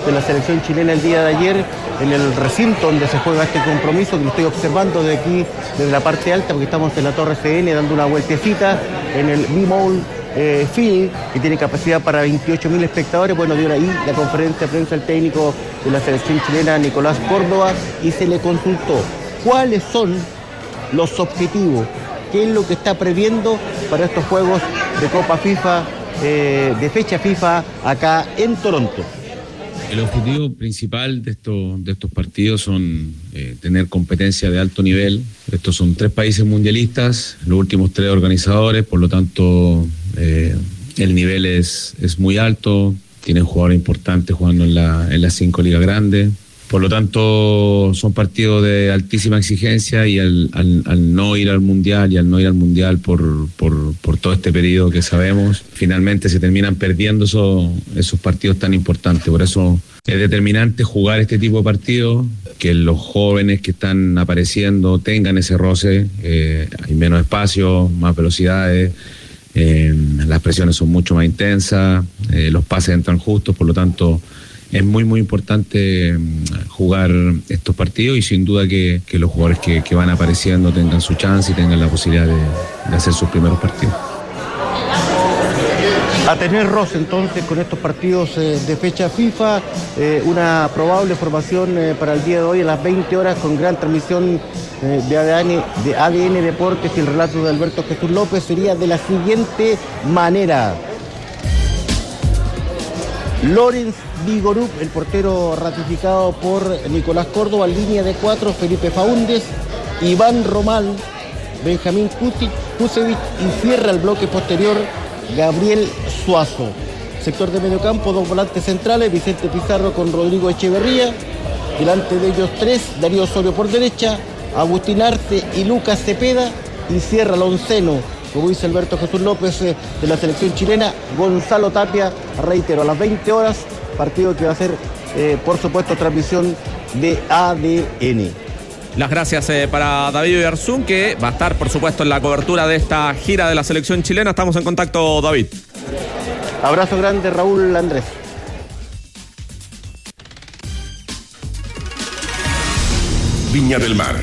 de la selección chilena el día de ayer en el recinto donde se juega este compromiso, que lo estoy observando de aquí, desde la parte alta, porque estamos en la Torre CN dando una vueltecita en el B-Mall Field, que tiene capacidad para 28.000 espectadores. Bueno, dio ahí la conferencia de prensa el técnico de la selección chilena, Nicolás Córdoba, y se le consultó cuáles son los objetivos, qué es lo que está previendo para estos juegos de Copa FIFA, de fecha FIFA acá en Toronto. El objetivo principal de estos partidos son tener competencia de alto nivel. Estos son 3 países mundialistas, los últimos 3 organizadores, por lo tanto el nivel es muy alto, tienen jugadores importantes jugando en las 5 ligas grandes. Por lo tanto, son partidos de altísima exigencia y al no ir al Mundial y al no ir al Mundial por todo este periodo que sabemos, finalmente se terminan perdiendo esos partidos tan importantes. Por eso es determinante jugar este tipo de partidos, que los jóvenes que están apareciendo tengan ese roce, hay menos espacio, más velocidades, las presiones son mucho más intensas, los pases entran justos, por lo tanto es muy muy importante jugar estos partidos y sin duda que los jugadores que van apareciendo tengan su chance y tengan la posibilidad de hacer sus primeros partidos. A tener roce entonces con estos partidos de fecha FIFA, una probable formación para el día de hoy a las 20 horas con gran transmisión de ADN Deportes y el relato de Alberto Jesús López sería de la siguiente manera. Lorenz Vigorup, el portero ratificado por Nicolás Córdoba, línea de 4, Felipe Faúndez, Iván Romal, Benjamín Kusevich y cierra el bloque posterior Gabriel Suazo. Sector de mediocampo, 2 volantes centrales, Vicente Pizarro con Rodrigo Echeverría, delante de ellos 3, Darío Osorio por derecha, Agustín Arce y Lucas Cepeda, y cierra el onceno, como dice Alberto Jesús López, de la selección chilena, Gonzalo Tapia, reitero, a las 20 horas, partido que va a ser, por supuesto, transmisión de ADN. Las gracias para David Oyarzún, que va a estar, por supuesto, en la cobertura de esta gira de la selección chilena. Estamos en contacto, David. Abrazo grande, Raúl Andrés. Viña del Mar.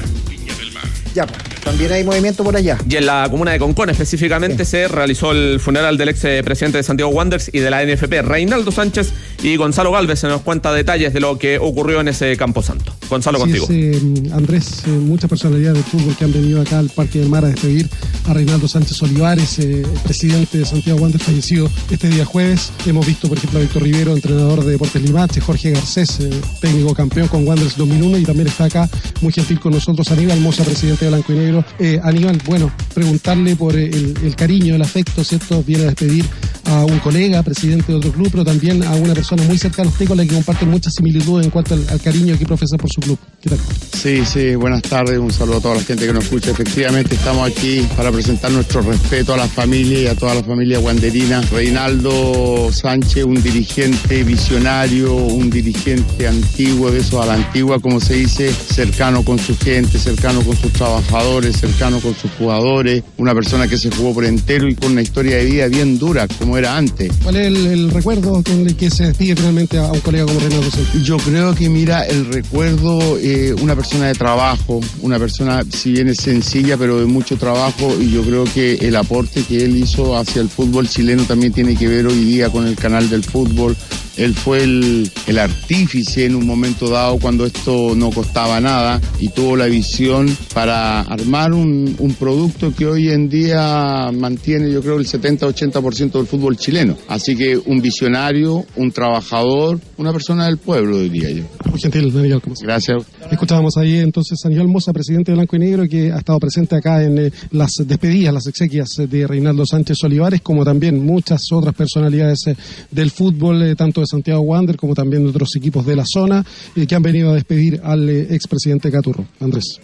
Ya, también hay movimiento por allá. Y en la comuna de Concón específicamente se realizó el funeral del ex presidente de Santiago Wanderers y de la NFP, Reinaldo Sánchez, y Gonzalo Galvez se nos cuenta detalles de lo que ocurrió en ese camposanto. Gonzalo, contigo. Andrés, muchas personalidades del fútbol que han venido acá al Parque del Mar a despedir a Reinaldo Sánchez Olivares, presidente de Santiago Wanderers, fallecido este día jueves. Hemos visto, por ejemplo, a Víctor Rivero, entrenador de Deportes Limache, Jorge Garcés, técnico campeón con Wanderers 2001, y también está acá, muy gentil con nosotros, Aníbal Mosa, presidente de Blanco y Negro. Aníbal, bueno, preguntarle por el cariño, el afecto, ¿cierto? Viene a despedir a un colega, presidente de otro club, pero también a una persona muy cercana a usted con la que comparte muchas similitudes en cuanto al cariño que profesa por su club. ¿Qué tal? Sí, buenas tardes, un saludo a toda la gente que nos escucha. Efectivamente estamos aquí para presentar nuestro respeto a la familia y a toda la familia wanderina. Reinaldo Sánchez, un dirigente visionario, un dirigente antiguo, de esos a la antigua, como se dice, cercano con su gente, cercano con sus trabajadores, cercano con sus jugadores, una persona que se jugó por entero y con una historia de vida bien dura, como era antes. ¿Cuál es el recuerdo con el que se despide finalmente a un colega como Reinaldo Sánchez? Yo creo que, mira, el recuerdo, una persona de trabajo, una persona, si bien es sencilla, pero de mucho trabajo, y yo creo que el aporte que él hizo hacia el fútbol chileno también tiene que ver hoy día con el canal del fútbol. Él fue el artífice en un momento dado cuando esto no costaba nada y tuvo la visión para armar un producto que hoy en día mantiene, yo creo, el 70-80% del fútbol chileno. Así que un visionario, un trabajador, una persona del pueblo, diría yo. Muy gentil, Aníbal. Gracias. Escuchábamos ahí entonces a Aníbal Mosa, presidente de Blanco y Negro, que ha estado presente acá en las despedidas, las exequias de Reinaldo Sánchez Olivares, como también muchas otras personalidades del fútbol, tanto de Santiago Wanderers como también de otros equipos de la zona, que han venido a despedir al expresidente Caturro. Andrés.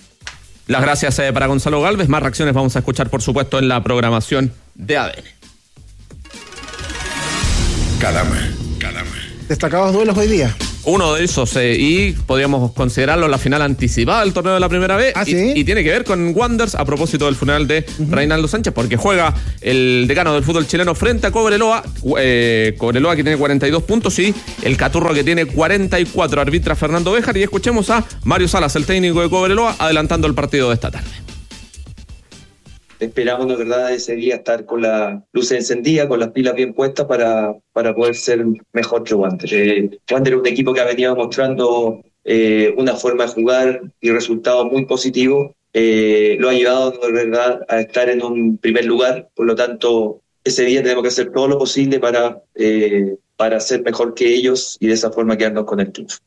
Las gracias para Gonzalo Galvez. Más reacciones vamos a escuchar, por supuesto, en la programación de ADN. Calama. Destacados duelos hoy día. Uno de esos, y podríamos considerarlo la final anticipada del torneo de la primera vez. ¿Sí? Y tiene que ver con Wanderers a propósito del funeral de Reinaldo Sánchez, porque juega el decano del fútbol chileno frente a Cobreloa. Cobreloa que tiene 42 puntos y el Caturro que tiene 44. Arbitra Fernando Béjar, y escuchemos a Mario Salas, el técnico de Cobreloa, adelantando el partido de esta tarde. Esperamos, de verdad, ese día estar con las luces encendidas, con las pilas bien puestas para poder ser mejor que Wander. Wander es un equipo que ha venido mostrando una forma de jugar y resultados muy positivos. Lo ha llevado, de verdad, a estar en un primer lugar. Por lo tanto, ese día tenemos que hacer todo lo posible para ser mejor que ellos y de esa forma quedarnos con el triunfo.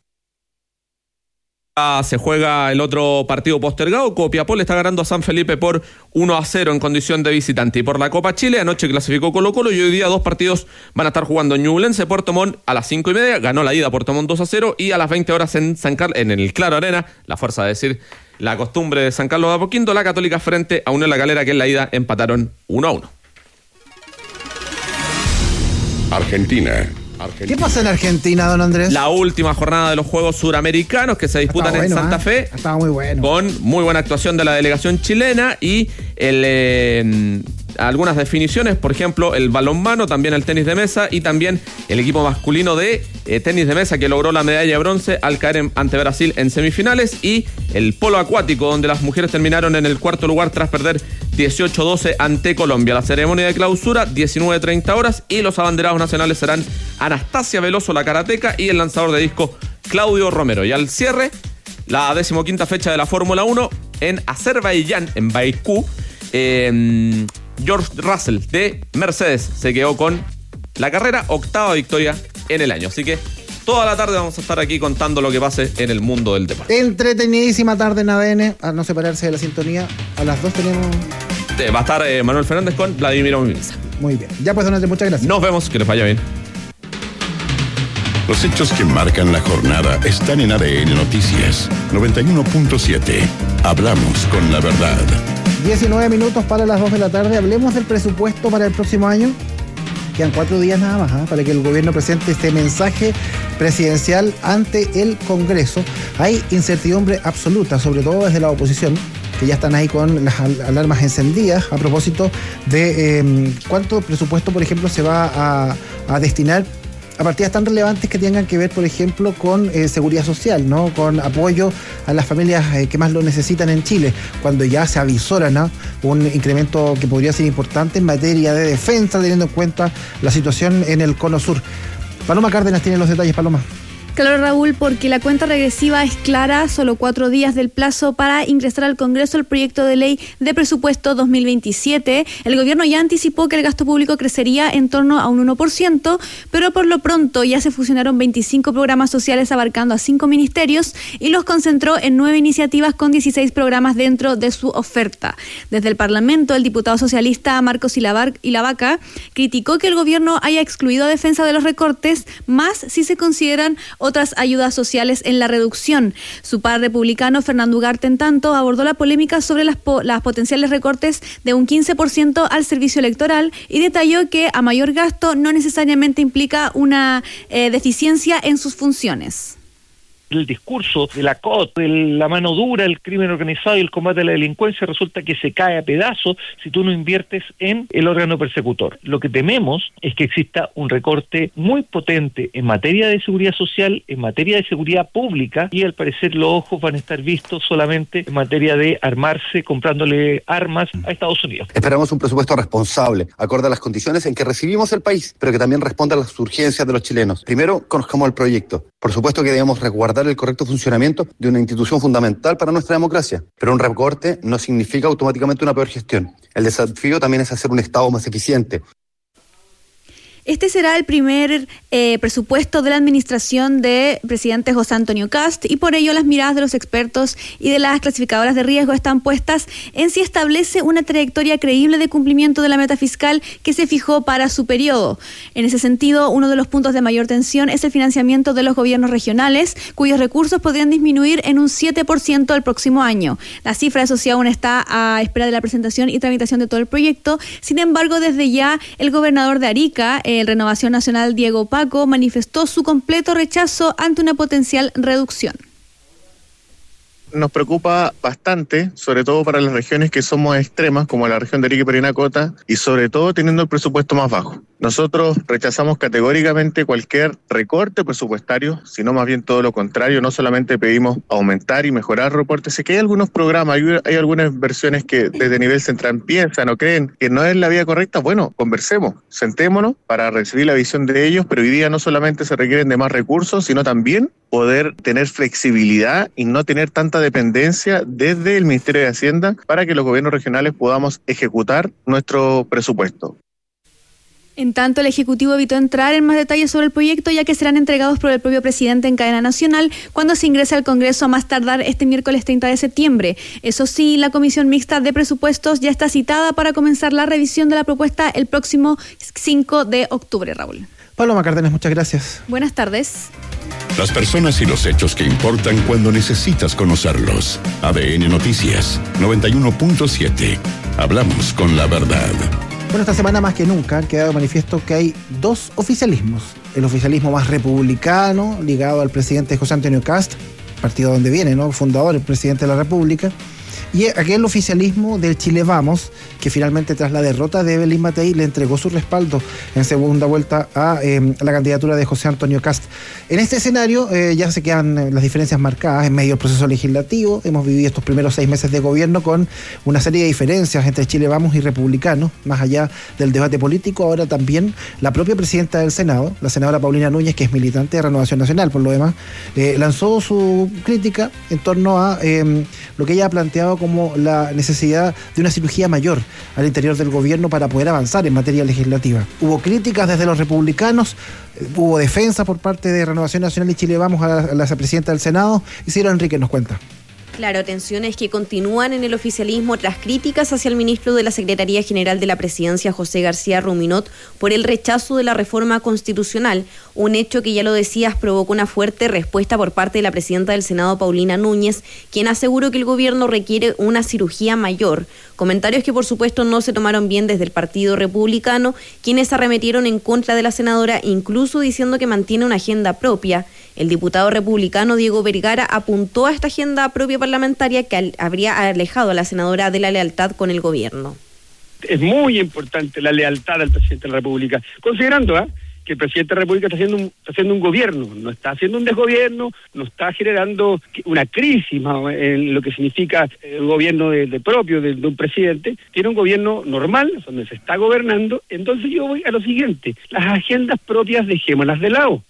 Se juega el otro partido postergado. Copiapó le está ganando a San Felipe por 1-0 en condición de visitante. Y por la Copa Chile, anoche clasificó Colo-Colo y hoy día 2 partidos van a estar jugando. Ñublense Puerto Montt a las 5:30, ganó la ida Puerto Montt 2-0, y a las 20 horas en el Claro Arena, la fuerza de decir la costumbre de San Carlos de Apoquindo, la Católica frente a Unión La Calera, que en la ida empataron 1-1. Argentina. ¿Qué pasa en Argentina, don Andrés? La última jornada de los Juegos Suramericanos que se disputan en Santa Fe. Estaba muy bueno. Con muy buena actuación de la delegación chilena y algunas definiciones, por ejemplo, el balonmano, también el tenis de mesa y también el equipo masculino de tenis de mesa que logró la medalla de bronce al caer ante Brasil en semifinales, y el polo acuático, donde las mujeres terminaron en el cuarto lugar tras perder 18-12 ante Colombia. La ceremonia de clausura, 19:30 horas, y los abanderados nacionales serán Anastasia Veloso, la karateca, y el lanzador de disco Claudio Romero. Y al cierre, la 15ª fecha de la Fórmula 1 en Azerbaiyán, en Baikú. George Russell de Mercedes se quedó con la carrera, 8ª victoria en el año. Así que toda la tarde vamos a estar aquí contando lo que pase en el mundo del deporte. Entretenidísima tarde en ADN, a no separarse de la sintonía. A las 2 tenemos... Va a estar Manuel Fernández con Vladimir Ominza. Muy bien. Ya pues, don Andrés, muchas gracias. Nos vemos, que les vaya bien. Los hechos que marcan la jornada están en ADN Noticias 91.7. Hablamos con la verdad. 19 minutos para las 2 de la tarde. Hablemos del presupuesto para el próximo año. Quedan 4 días nada más para que el gobierno presente este mensaje presidencial ante el Congreso. Hay incertidumbre absoluta, sobre todo desde la oposición, que ya están ahí con las alarmas encendidas a propósito de cuánto presupuesto, por ejemplo, se va a destinar a partidas tan relevantes que tengan que ver, por ejemplo, con seguridad social, ¿no? Con apoyo a las familias que más lo necesitan en Chile, cuando ya se avisora, ¿no?, un incremento que podría ser importante en materia de defensa, teniendo en cuenta la situación en el Cono Sur. Paloma Cárdenas tiene los detalles. Paloma. Claro, Raúl, porque la cuenta regresiva es clara, solo 4 días del plazo para ingresar al Congreso el proyecto de ley de presupuesto 2027. El gobierno ya anticipó que el gasto público crecería en torno a un 1%, pero por lo pronto ya se fusionaron 25 programas sociales abarcando a 5 ministerios y los concentró en 9 iniciativas con 16 programas dentro de su oferta. Desde el Parlamento, el diputado socialista Marcos Ilavaca criticó que el gobierno haya excluido a defensa de los recortes, más si se consideran otras ayudas sociales en la reducción. Su par republicano, Fernando Ugarte, en tanto, abordó la polémica sobre las potenciales recortes de un 15% al servicio electoral y detalló que a mayor gasto no necesariamente implica una deficiencia en sus funciones. El discurso de la COT, de la mano dura, el crimen organizado y el combate a la delincuencia resulta que se cae a pedazos si tú no inviertes en el órgano persecutor. Lo que tememos es que exista un recorte muy potente en materia de seguridad social, en materia de seguridad pública, y al parecer los ojos van a estar vistos solamente en materia de armarse, comprándole armas a Estados Unidos. Esperamos un presupuesto responsable, acorde a las condiciones en que recibimos el país, pero que también responda a las urgencias de los chilenos. Primero, conozcamos el proyecto. Por supuesto que debemos resguardar el correcto funcionamiento de una institución fundamental para nuestra democracia, pero un recorte no significa automáticamente una peor gestión. El desafío también es hacer un Estado más eficiente. Este será el primer presupuesto de la administración de presidente José Antonio Kast, y por ello las miradas de los expertos y de las clasificadoras de riesgo están puestas en si establece una trayectoria creíble de cumplimiento de la meta fiscal que se fijó para su periodo. En ese sentido, uno de los puntos de mayor tensión es el financiamiento de los gobiernos regionales, cuyos recursos podrían disminuir en un 7% el próximo año. La cifra, eso sí, aún está a espera de la presentación y tramitación de todo el proyecto. Sin embargo, desde ya el gobernador de Arica, Renovación Nacional, Diego Paco, manifestó su completo rechazo ante una potencial reducción. Nos preocupa bastante, sobre todo para las regiones que somos extremas, como la región de Arica y Parinacota, y sobre todo teniendo el presupuesto más bajo. Nosotros rechazamos categóricamente cualquier recorte presupuestario, sino más bien todo lo contrario. No solamente pedimos aumentar y mejorar reportes, sé que hay algunos programas, hay algunas versiones que desde nivel central piensan o creen que no es la vía correcta. Bueno, conversemos, sentémonos para recibir la visión de ellos, pero hoy día no solamente se requieren de más recursos, sino también poder tener flexibilidad y no tener tanta dependencia desde el Ministerio de Hacienda para que los gobiernos regionales podamos ejecutar nuestro presupuesto. En tanto, el Ejecutivo evitó entrar en más detalles sobre el proyecto, ya que serán entregados por el propio presidente en cadena nacional cuando se ingrese al Congreso a más tardar este miércoles 30 de septiembre. Eso sí, la Comisión Mixta de Presupuestos ya está citada para comenzar la revisión de la propuesta el próximo 5 de octubre, Raúl. Paloma Cárdenas, muchas gracias. Buenas tardes. Las personas y los hechos que importan cuando necesitas conocerlos. ADN Noticias 91.7. Hablamos con la verdad. Bueno, esta semana más que nunca ha quedado manifiesto que hay dos oficialismos. El oficialismo más republicano, ligado al presidente José Antonio Kast, partido donde viene, ¿no? Fundador, el presidente de la República. Y aquel oficialismo del Chile Vamos, que finalmente tras la derrota de Evelyn Matei le entregó su respaldo en segunda vuelta a la candidatura de José Antonio Kast. En este escenario ya se quedan las diferencias marcadas en medio del proceso legislativo. Hemos vivido estos primeros 6 meses de gobierno con una serie de diferencias entre Chile Vamos y republicanos, más allá del debate político. Ahora también la propia presidenta del Senado, la senadora Paulina Núñez, que es militante de Renovación Nacional, por lo demás, lanzó su crítica en torno a lo que ella ha planteado como la necesidad de una cirugía mayor al interior del gobierno para poder avanzar en materia legislativa. Hubo críticas desde los republicanos, hubo defensa por parte de Renovación Nacional y Chile Vamos a la presidenta del Senado. Isidro Enrique nos cuenta. Claro, tensiones que continúan en el oficialismo tras críticas hacia el ministro de la Secretaría General de la Presidencia, José García Ruminot, por el rechazo de la reforma constitucional, un hecho que, ya lo decías, provocó una fuerte respuesta por parte de la presidenta del Senado, Paulina Núñez, quien aseguró que el gobierno requiere una cirugía mayor. Comentarios que, por supuesto, no se tomaron bien desde el Partido Republicano, quienes arremetieron en contra de la senadora, incluso diciendo que mantiene una agenda propia. El diputado republicano Diego Vergara apuntó a esta agenda propia parlamentaria que habría alejado a la senadora de la lealtad con el gobierno. Es muy importante la lealtad al presidente de la República, considerando que el presidente de la República está haciendo un gobierno, no está haciendo un desgobierno, no está generando una crisis en lo que significa el gobierno de un presidente. Tiene un gobierno normal, donde se está gobernando. Entonces yo voy a lo siguiente: las agendas propias dejémoslas de lado.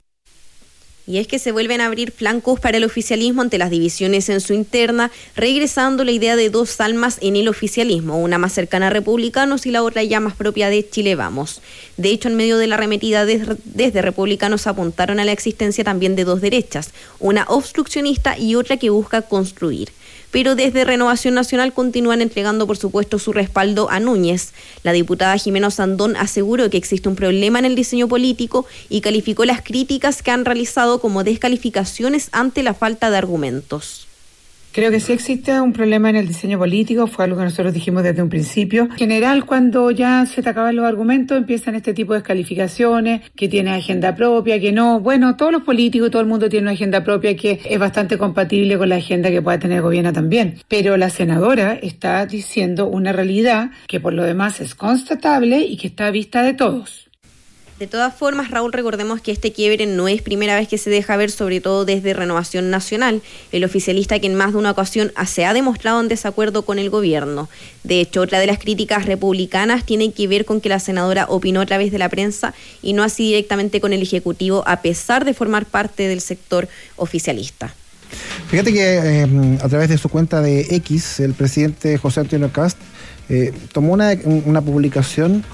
Y es que se vuelven a abrir flancos para el oficialismo ante las divisiones en su interna, regresando la idea de dos almas en el oficialismo, una más cercana a republicanos y la otra ya más propia de Chile Vamos. De hecho, en medio de la arremetida desde republicanos apuntaron a la existencia también de dos derechas, una obstruccionista y otra que busca construir. Pero desde Renovación Nacional continúan entregando, por supuesto, su respaldo a Núñez. La diputada Jimena Sandón aseguró que existe un problema en el diseño político y calificó las críticas que han realizado como descalificaciones ante la falta de argumentos. Creo que sí existe un problema en el diseño político, fue algo que nosotros dijimos desde un principio. En general, cuando ya se te acaban los argumentos, empiezan este tipo de descalificaciones, que tiene agenda propia, que no. Bueno, todos los políticos, todo el mundo tiene una agenda propia que es bastante compatible con la agenda que pueda tener el gobierno también. Pero la senadora está diciendo una realidad que por lo demás es constatable y que está a vista de todos. De todas formas, Raúl, recordemos que este quiebre no es primera vez que se deja ver, sobre todo desde Renovación Nacional, el oficialista que en más de una ocasión se ha demostrado en desacuerdo con el gobierno. De hecho, otra de las críticas republicanas tiene que ver con que la senadora opinó a través de la prensa y no así directamente con el Ejecutivo, a pesar de formar parte del sector oficialista. Fíjate que a través de su cuenta de X, el presidente José Antonio Kast tomó una publicación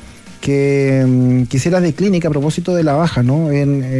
que quisiera de clínica a propósito de la baja, ¿no?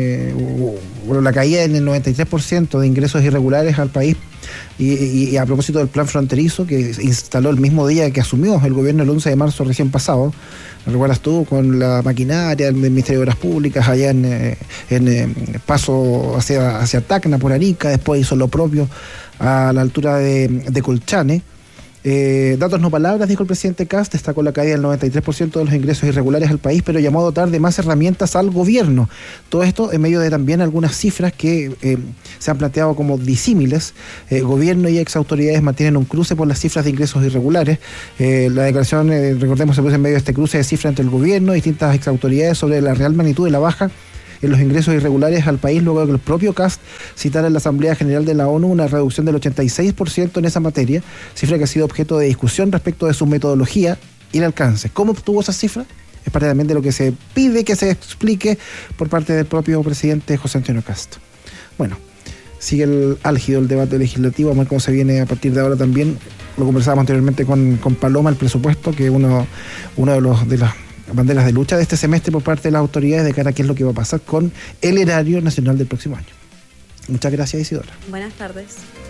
La caída en el 93% de ingresos irregulares al país y a propósito del plan fronterizo que instaló el mismo día que asumió el gobierno el 11 de marzo recién pasado. ¿Recuerdas tú? Con la maquinaria del Ministerio de Obras Públicas allá en paso hacia Tacna por Arica, después hizo lo propio a la altura de Colchane. Datos no palabras, dijo el presidente Kast, destacó la caída del 93% de los ingresos irregulares al país, pero llamó a dotar de más herramientas al gobierno. Todo esto en medio de también algunas cifras que se han planteado como disímiles. Gobierno y ex autoridades mantienen un cruce por las cifras de ingresos irregulares. La declaración, recordemos, se puso en medio de este cruce de cifras entre el gobierno y distintas ex autoridades sobre la real magnitud de la baja en los ingresos irregulares al país, luego de que el propio Kast citara en la Asamblea General de la ONU una reducción del 86% en esa materia, cifra que ha sido objeto de discusión respecto de su metodología y el alcance. ¿Cómo obtuvo esa cifra? Es parte también de lo que se pide que se explique por parte del propio presidente José Antonio Kast. Bueno, sigue álgido el debate legislativo, vamos a ver cómo se viene a partir de ahora también. Lo conversábamos anteriormente con Paloma, el presupuesto, que es uno de las banderas de lucha de este semestre por parte de las autoridades de cara a qué es lo que va a pasar con el erario nacional del próximo año. Muchas gracias, Isidora. Buenas tardes.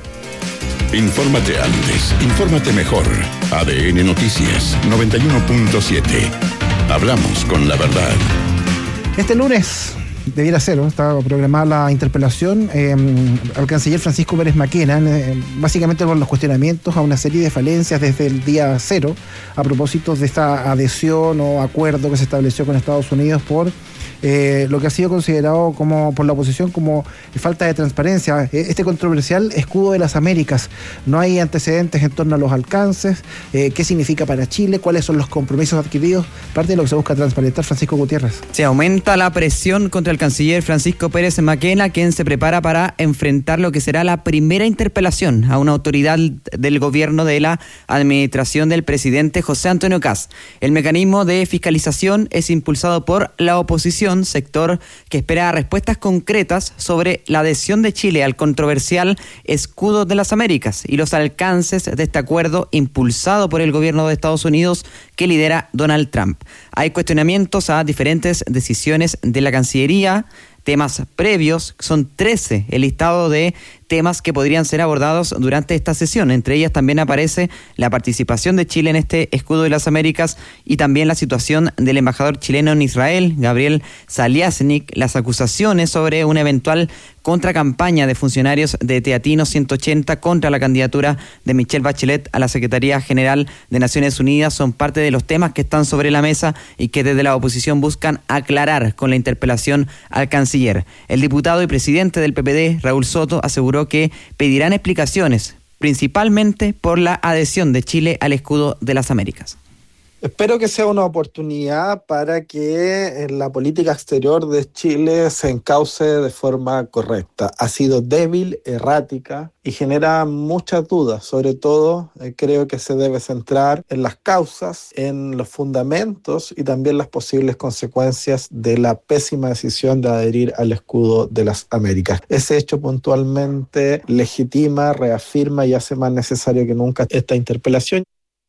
Infórmate antes, infórmate mejor. ADN Noticias 91.7. Hablamos con la verdad. Este lunes debiera ser, ¿no? Estaba programada la interpelación al canciller Francisco Pérez Maquena, básicamente por los cuestionamientos a una serie de falencias desde el día cero, a propósito de esta adhesión o acuerdo que se estableció con Estados Unidos por lo que ha sido considerado como por la oposición como falta de transparencia. Este controversial escudo de las Américas, no hay antecedentes en torno a los alcances, qué significa para Chile, cuáles son los compromisos adquiridos, parte de lo que se busca transparentar. Francisco Gutiérrez. Se aumenta la presión contra el canciller Francisco Pérez Maquena, quien se prepara para enfrentar lo que será la primera interpelación a una autoridad del gobierno de la administración del presidente José Antonio Kast. El mecanismo de fiscalización es impulsado por la oposición, sector que espera respuestas concretas sobre la adhesión de Chile al controversial escudo de las Américas y los alcances de este acuerdo impulsado por el gobierno de Estados Unidos que lidera Donald Trump. Hay cuestionamientos a diferentes decisiones de la Cancillería, temas previos, son 13 el listado de temas que podrían ser abordados durante esta sesión. Entre ellas también aparece la participación de Chile en este escudo de las Américas y también la situación del embajador chileno en Israel, Gabriel Saliasnik, las acusaciones sobre una eventual contracampaña de funcionarios de Teatino 180 contra la candidatura de Michelle Bachelet a la Secretaría General de Naciones Unidas son parte de los temas que están sobre la mesa y que desde la oposición buscan aclarar con la interpelación al canciller. El diputado y presidente del PPD, Raúl Soto, aseguró que pedirán explicaciones, principalmente por la adhesión de Chile al escudo de las Américas. Espero que sea una oportunidad para que la política exterior de Chile se encauce de forma correcta. Ha sido débil, errática y genera muchas dudas. Sobre todo, creo que se debe centrar en las causas, en los fundamentos y también las posibles consecuencias de la pésima decisión de adherir al escudo de las Américas. Ese hecho puntualmente legitima, reafirma y hace más necesario que nunca esta interpelación.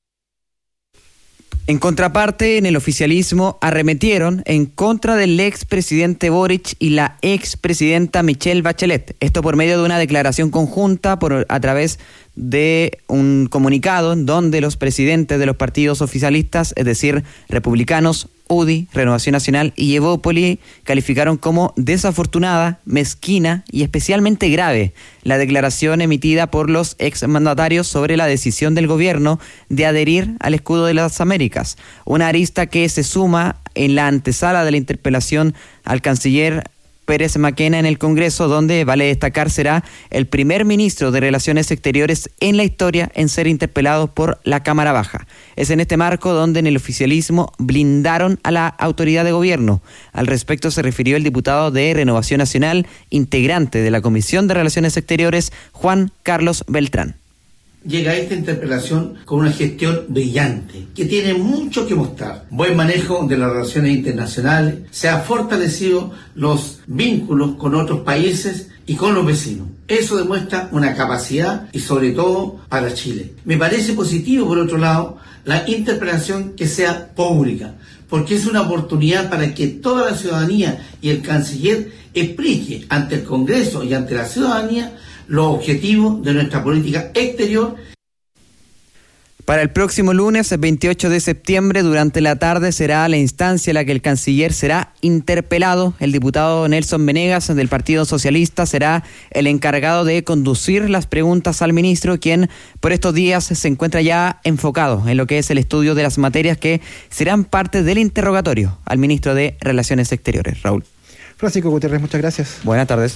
En contraparte, en el oficialismo arremetieron en contra del expresidente Boric y la expresidenta Michelle Bachelet. Esto por medio de una declaración conjunta a través de un comunicado en donde los presidentes de los partidos oficialistas, es decir, republicanos, UDI, Renovación Nacional y Evópoli, calificaron como desafortunada, mezquina y especialmente grave la declaración emitida por los exmandatarios sobre la decisión del gobierno de adherir al escudo de las Américas. Una arista que se suma en la antesala de la interpelación al canciller Pérez Maquena en el Congreso, donde, vale destacar, será el primer ministro de Relaciones Exteriores en la historia en ser interpelado por la Cámara Baja. Es en este marco donde en el oficialismo blindaron a la autoridad de gobierno. Al respecto se refirió el diputado de Renovación Nacional, integrante de la Comisión de Relaciones Exteriores, Juan Carlos Beltrán. Llega a esta interpelación con una gestión brillante, que tiene mucho que mostrar. Buen manejo de las relaciones internacionales, se han fortalecido los vínculos con otros países y con los vecinos. Eso demuestra una capacidad y sobre todo para Chile. Me parece positivo, por otro lado, la interpelación que sea pública, porque es una oportunidad para que toda la ciudadanía y el canciller explique ante el Congreso y ante la ciudadanía los objetivos de nuestra política exterior. Para el próximo lunes, el 28 de septiembre, durante la tarde, será la instancia en la que el canciller será interpelado. El diputado Nelson Venegas del Partido Socialista será el encargado de conducir las preguntas al ministro, quien por estos días se encuentra ya enfocado en lo que es el estudio de las materias que serán parte del interrogatorio al ministro de Relaciones Exteriores. Raúl. Francisco Gutiérrez, muchas gracias. Buenas tardes.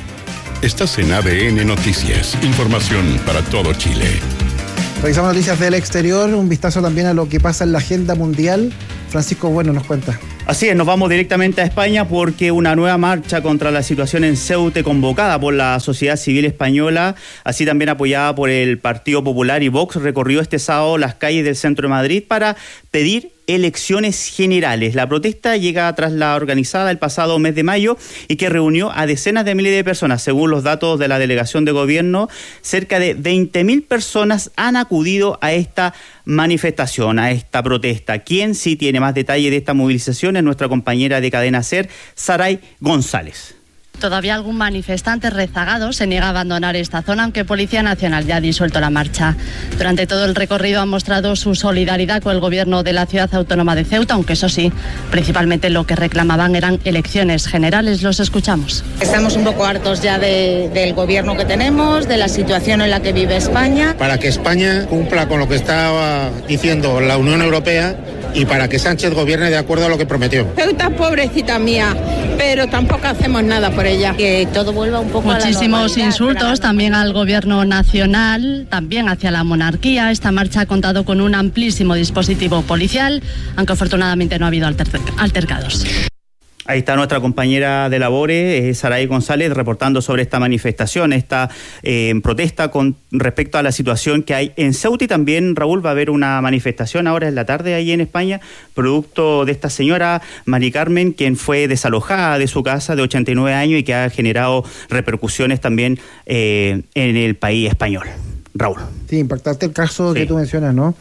Estás en ADN Noticias, información para todo Chile. Revisamos noticias del exterior, un vistazo también a lo que pasa en la agenda mundial. Francisco Bueno nos cuenta. Así es, nos vamos directamente a España porque una nueva marcha contra la situación en Ceuta, convocada por la sociedad civil española, así también apoyada por el Partido Popular y Vox, recorrió este sábado las calles del centro de Madrid para pedir elecciones generales. La protesta llega tras la organizada el pasado mes de mayo y que reunió a decenas de miles de personas. Según los datos de la delegación de gobierno, cerca de 20.000 personas han acudido a esta manifestación, a esta protesta. Quien sí tiene más detalle de esta movilización es nuestra compañera de Cadena SER, Saray González. Todavía algún manifestante rezagado se niega a abandonar esta zona, aunque Policía Nacional ya ha disuelto la marcha. Durante todo el recorrido han mostrado su solidaridad con el gobierno de la ciudad autónoma de Ceuta, aunque eso sí, principalmente lo que reclamaban eran elecciones generales. Los escuchamos. Estamos un poco hartos ya del gobierno que tenemos, de la situación en la que vive España. Para que España cumpla con lo que estaba diciendo la Unión Europea y para que Sánchez gobierne de acuerdo a lo que prometió. Ceuta, pobrecita mía, pero tampoco hacemos nada por ella. Que todo vuelva un poco muchísimos insultos también al gobierno nacional, también hacia la monarquía. Esta marcha ha contado con un amplísimo dispositivo policial, aunque afortunadamente no ha habido altercados. Ahí está nuestra compañera de labores, Saray González, reportando sobre esta manifestación, esta protesta con respecto a la situación que hay en Ceuta. Y también, Raúl, va a haber una manifestación ahora en la tarde ahí en España, producto de esta señora Mari Carmen, quien fue desalojada de su casa de 89 años y que ha generado repercusiones también en el país español. Raúl. Sí, impactante el caso que tú mencionas, ¿no?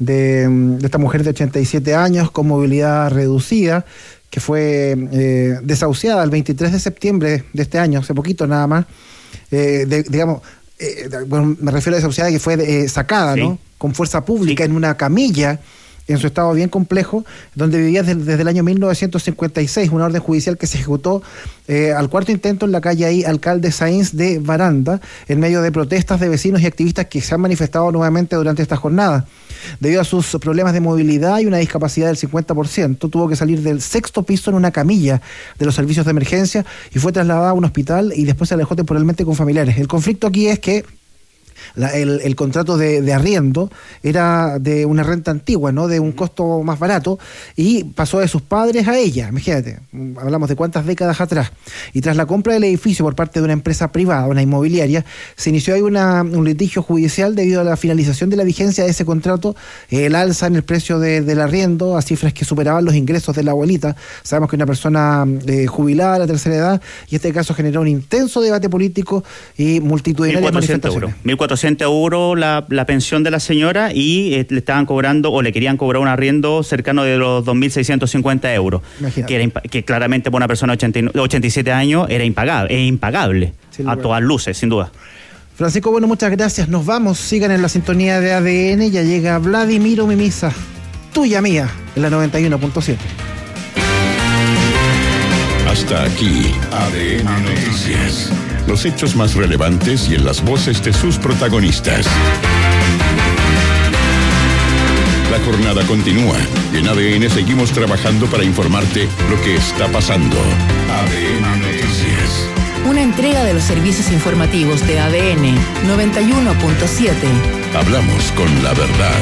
De esta mujer de 87 años con movilidad reducida, que fue desahuciada el 23 de septiembre de este año, hace poquito nada más. Bueno, me refiero a desahuciada que fue sacada, ¿no? Con fuerza pública en una camilla, en su estado bien complejo, donde vivía desde el año 1956, una orden judicial que se ejecutó al cuarto intento en la calle ahí, Alcalde Sáinz de Baranda, en medio de protestas de vecinos y activistas que se han manifestado nuevamente durante esta jornada. Debido a sus problemas de movilidad y una discapacidad del 50%, tuvo que salir del 6º piso en una camilla de los servicios de emergencia y fue trasladada a un hospital y después se alejó temporalmente con familiares. El conflicto aquí es que el contrato de arriendo era de una renta antigua, ¿no? De un costo más barato, y pasó de sus padres a ella. Imagínate, hablamos de cuántas décadas atrás. Y tras la compra del edificio por parte de una empresa privada, una inmobiliaria, se inició ahí un litigio judicial debido a la finalización de la vigencia de ese contrato, el alza en el precio del arriendo a cifras que superaban los ingresos de la abuelita. Sabemos que una persona jubilada de la tercera edad, y este caso generó un intenso debate político y multitudinarias manifestaciones. 1.400 euros la pensión de la señora y le estaban cobrando o le querían cobrar un arriendo cercano de los 2.650 euros. Que claramente por una persona de 87 años era impagable a todas luces, sin duda. Francisco, bueno, muchas gracias. Nos vamos. Sigan en la sintonía de ADN. Ya llega Vladimiro Mimisa, tuya mía, en la 91.7. Hasta aquí, ADN Noticias. Los hechos más relevantes y en las voces de sus protagonistas. La jornada continúa. En ADN seguimos trabajando para informarte lo que está pasando. ADN Noticias. Una entrega de los servicios informativos de ADN 91.7. Hablamos con la verdad.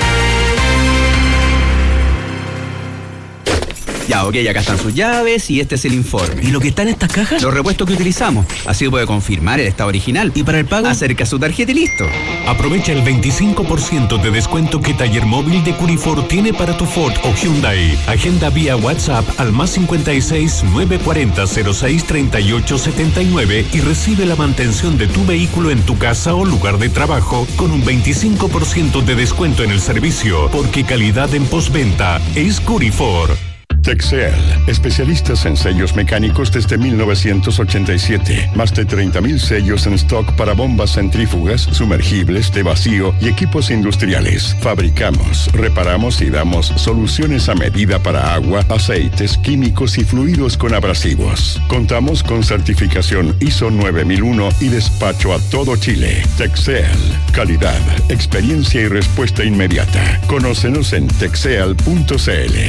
Ya, ok, acá están sus llaves y este es el informe. ¿Y lo que está en estas cajas? Los repuestos que utilizamos. Así puede confirmar el estado original. ¿Y para el pago? Acerca su tarjeta y listo. Aprovecha el 25% de descuento que Taller Móvil de Curifor tiene para tu Ford o Hyundai. Agenda vía WhatsApp al +56 940 06 38 79 y recibe la mantención de tu vehículo en tu casa o lugar de trabajo con un 25% de descuento en el servicio, porque calidad en postventa es Curifor. Texel, especialistas en sellos mecánicos desde 1987. Más de 30,000 sellos en stock para bombas centrífugas, sumergibles, de vacío y equipos industriales. Fabricamos, reparamos y damos soluciones a medida para agua, aceites, químicos y fluidos con abrasivos. Contamos con certificación ISO 9001 y despacho a todo Chile. Texel, calidad, experiencia y respuesta inmediata. Conócenos en texel.cl.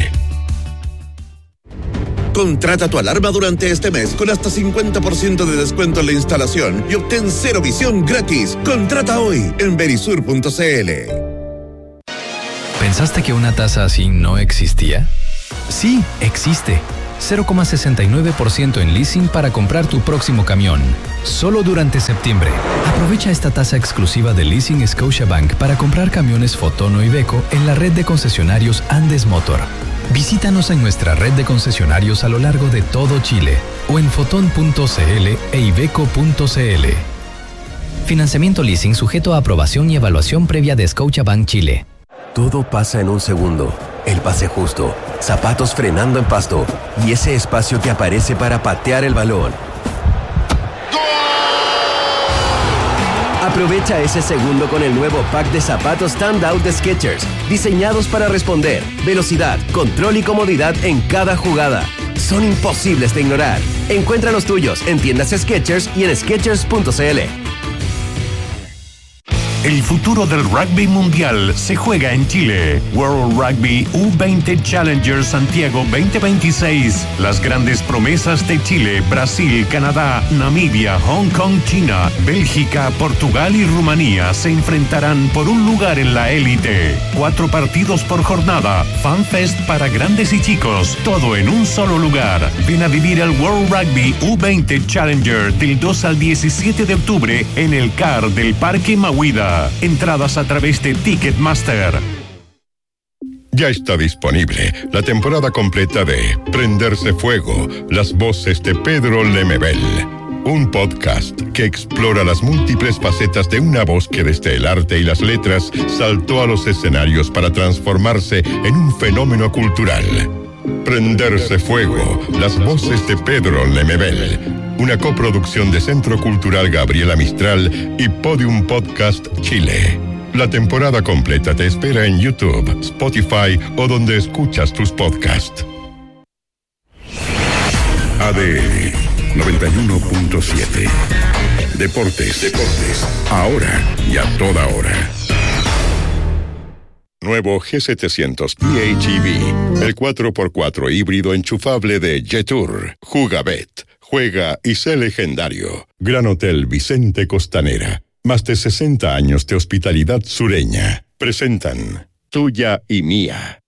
Contrata tu alarma durante este mes con hasta 50% de descuento en la instalación y obtén cero visión gratis. Contrata hoy en verisur.cl. ¿Pensaste que una tasa así no existía? Sí, existe. 0,69% en leasing para comprar tu próximo camión. Solo durante septiembre. Aprovecha esta tasa exclusiva de Leasing Scotiabank para comprar camiones Foton o Iveco en la red de concesionarios Andes Motor. Visítanos en nuestra red de concesionarios a lo largo de todo Chile o en foton.cl e iveco.cl. Financiamiento leasing sujeto a aprobación y evaluación previa de Scotiabank Chile. Todo pasa en un segundo. El pase justo, zapatos frenando en pasto y ese espacio que aparece para patear el balón. Aprovecha ese segundo con el nuevo pack de zapatos Standout de Skechers, diseñados para responder, velocidad, control y comodidad en cada jugada. Son imposibles de ignorar. Encuentra los tuyos en tiendas Skechers y en skechers.cl. El futuro del rugby mundial se juega en Chile. World Rugby U20 Challenger Santiago 2026. Las grandes promesas de Chile, Brasil, Canadá, Namibia, Hong Kong, China, Bélgica, Portugal y Rumanía se enfrentarán por un lugar en la élite. 4 partidos por jornada. FanFest para grandes y chicos. Todo en un solo lugar. Ven a vivir el World Rugby U20 Challenger del 2 al 17 de octubre en el CAR del Parque Mahuida. Entradas a través de Ticketmaster. Ya está disponible la temporada completa de Prenderse Fuego, las voces de Pedro Lemebel. Un podcast que explora las múltiples facetas de una voz que desde el arte y las letras saltó a los escenarios para transformarse en un fenómeno cultural. Prenderse Fuego, las voces de Pedro Lemebel. Una coproducción de Centro Cultural Gabriela Mistral y Podium Podcast Chile. La temporada completa te espera en YouTube, Spotify o donde escuchas tus podcasts. ADN 91.7. Deportes. Ahora y a toda hora. Nuevo G700 PHEV, el 4x4 híbrido enchufable de Jetour. Jugabet. Juega y sé legendario. Gran Hotel Vicente Costanera. Más de 60 años de hospitalidad sureña. Presentan Tuya y Mía.